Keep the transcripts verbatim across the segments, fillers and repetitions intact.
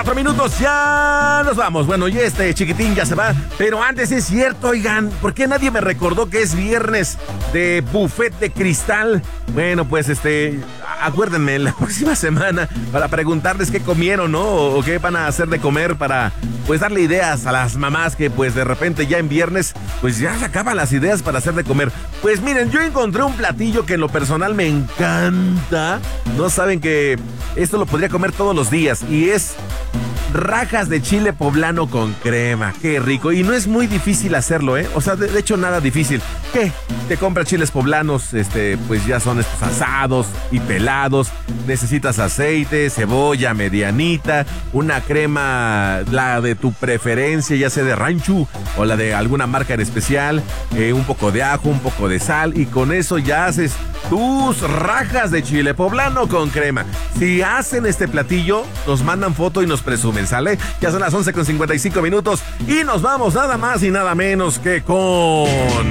cuatro minutos, ya nos vamos. Bueno, y este chiquitín ya se va. Pero antes es cierto, oigan, ¿por qué nadie me recordó que es viernes de buffet de cristal? Bueno, pues este, acuérdenme la próxima semana para preguntarles qué comieron, ¿no? O qué van a hacer de comer para, pues, darle ideas a las mamás que, pues, de repente ya en viernes, pues ya se acaban las ideas para hacer de comer. Pues miren, yo encontré un platillo que en lo personal me encanta. No saben que esto lo podría comer todos los días y es rajas de chile poblano con crema. Qué rico. Y no es muy difícil hacerlo, ¿eh? O sea, de, de hecho, nada difícil. ¿Qué? Te compras chiles poblanos, este, pues ya son estos asados y pelados. Necesitas aceite, cebolla medianita, una crema, la de tu preferencia, ya sea de rancho o la de alguna marca en especial, eh, un poco de ajo, un poco de sal, y con eso ya haces tus rajas de chile poblano con crema. Si hacen este platillo, nos mandan foto y nos presumen, ¿sale? Ya son las once con cincuenta y cinco minutos y nos vamos nada más y nada menos que con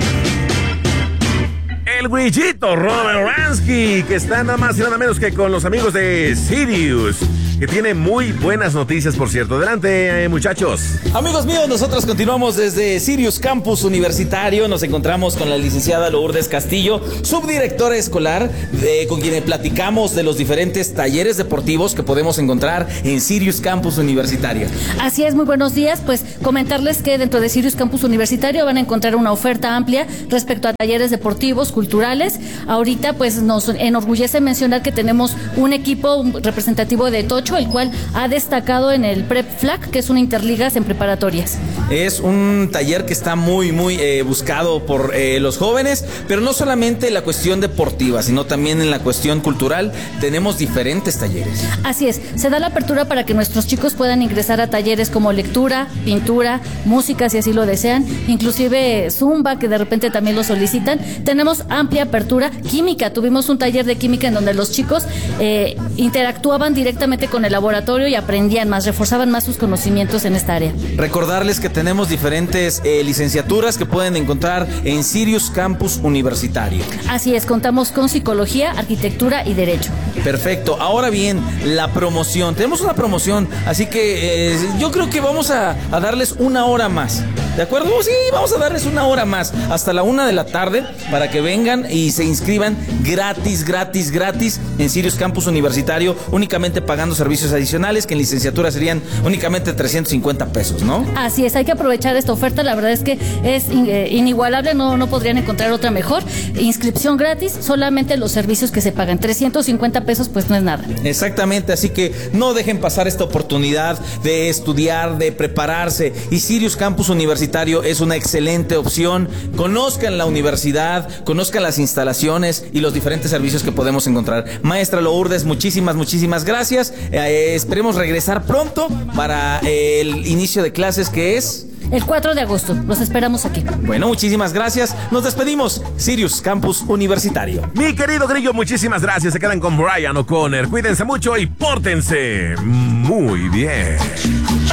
el güillito Robert Ransky, que está nada más y nada menos que con los amigos de Sirius, que tiene muy buenas noticias, por cierto. Adelante, eh, muchachos. Amigos míos, nosotros continuamos desde Sirius Campus Universitario. Nos encontramos con la licenciada Lourdes Castillo, subdirectora escolar, de, con quien platicamos de los diferentes talleres deportivos que podemos encontrar en Sirius Campus Universitario. Así es, muy buenos días. Pues comentarles que dentro de Sirius Campus Universitario van a encontrar una oferta amplia respecto a talleres deportivos, culturales. Ahorita pues nos enorgullece mencionar que tenemos un equipo representativo de Tocho, el cual ha destacado en el Prep Flag, que es una interligas en preparatorias. Es un taller que está muy, muy eh, buscado por eh, los jóvenes, pero no solamente en la cuestión deportiva, sino también en la cuestión cultural. Tenemos diferentes talleres. Así es, se da la apertura para que nuestros chicos puedan ingresar a talleres como lectura, pintura, música, si así lo desean, inclusive zumba, que de repente también lo solicitan. Tenemos amplia apertura. Química, tuvimos un taller de química en donde los chicos eh, interactuaban directamente con el laboratorio y aprendían más, reforzaban más sus conocimientos en esta área. Recordarles que tenemos diferentes eh, licenciaturas que pueden encontrar en Sirius Campus Universitario. Así es, contamos con psicología, arquitectura y derecho. Perfecto. Ahora bien, la promoción. Tenemos una promoción, así que eh, yo creo que vamos a, a darles una hora más. ¿De acuerdo? Sí, vamos a darles una hora más, hasta la una de la tarde, para que vengan y se inscriban gratis, gratis, gratis en Sirius Campus Universitario, únicamente pagando servicios adicionales, que en licenciatura serían únicamente trescientos cincuenta pesos, ¿no? Así es, hay que aprovechar esta oferta, la verdad es que es eh, inigualable, no, no podrían encontrar otra mejor. Inscripción gratis, solamente los servicios que se pagan, trescientos cincuenta pesos pues no es nada. Exactamente, así que no dejen pasar esta oportunidad de estudiar, de prepararse, y Sirius Campus Universitario es una excelente opción. Conozcan la universidad, conozcan las instalaciones y los diferentes servicios que podemos encontrar. Maestra Lourdes, muchísimas, muchísimas gracias. Eh, esperemos regresar pronto para eh, el inicio de clases, que es el cuatro de agosto. Los esperamos aquí. Bueno, muchísimas gracias. Nos despedimos. Sirius Campus Universitario. Mi querido Grillo, muchísimas gracias. Se quedan con Brian O'Connor. Cuídense mucho y pórtense muy bien.